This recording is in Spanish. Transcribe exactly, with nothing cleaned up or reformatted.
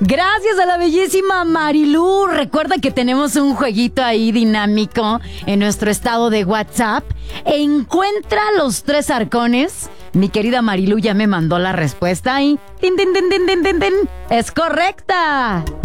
Gracias a la bellísima Marilú. Recuerda que tenemos un jueguito ahí dinámico en nuestro estado de WhatsApp. Encuentra los tres arcones. Mi querida Marilú ya me mandó la respuesta y... ¡Tin, tin, tin, tin, tin, tin, tin! ¡Es correcta!